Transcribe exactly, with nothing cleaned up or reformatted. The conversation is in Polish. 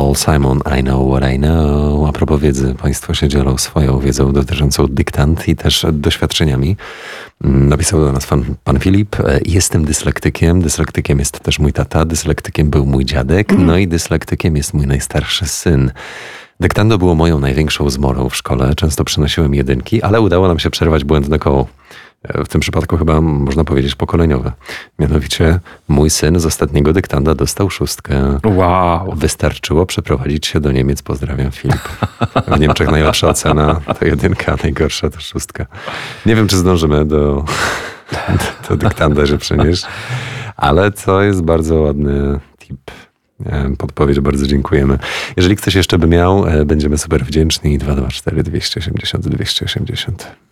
Paul Simon, I know what I know. A propos wiedzy, państwo się dzielą swoją wiedzą dotyczącą dyktand i też doświadczeniami. Napisał do nas pan, pan Filip. Jestem dyslektykiem. Dyslektykiem jest też mój tata. Dyslektykiem był mój dziadek. No i dyslektykiem jest mój najstarszy syn. Dyktando było moją największą zmorą w szkole. Często przynosiłem jedynki, ale udało nam się przerwać błędne koło. W tym przypadku chyba można powiedzieć pokoleniowe. Mianowicie mój syn z ostatniego dyktanda dostał szóstkę. Wow. Wystarczyło przeprowadzić się do Niemiec. Pozdrawiam, Filip. W Niemczech najlepsza ocena to jedynka, najgorsza to szóstka. Nie wiem, czy zdążymy do, do dyktanda się przenieść, ale to jest bardzo ładny tip. Podpowiedź, bardzo dziękujemy. Jeżeli ktoś jeszcze by miał, będziemy super wdzięczni. dwa dwa cztery dwieście osiemdziesiąt dwieście osiemdziesiąt.